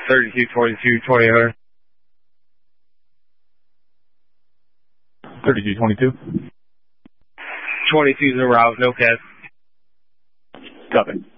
3222, 2800. 3222. 22's en route, no cab. Copy.